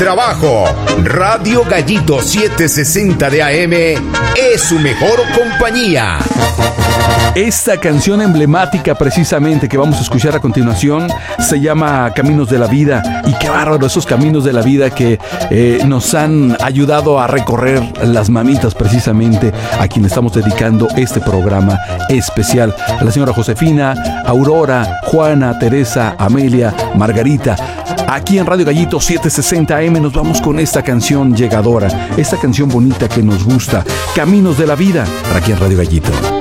trabajo. Radio Gallito 760 de AM es su mejor compañía. Esta canción emblemática precisamente que vamos a escuchar a continuación se llama Caminos de la Vida. Y qué bárbaro esos caminos de la vida que nos han ayudado a recorrer las mamitas precisamente a quien estamos dedicando este programa especial. A la señora Josefina, Aurora, Juana, Teresa, Amelia, Margarita. Aquí en Radio Gallito 760 AM nos vamos con esta canción llegadora, esta canción bonita que nos gusta, Caminos de la Vida, aquí en Radio Gallito.